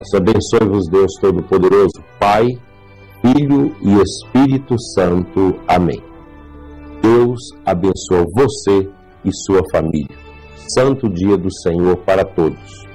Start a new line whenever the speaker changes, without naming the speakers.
Abençoe-vos Deus Todo-Poderoso, Pai, Filho e Espírito Santo. Amém. Deus abençoe você e sua família. Santo dia do Senhor para todos.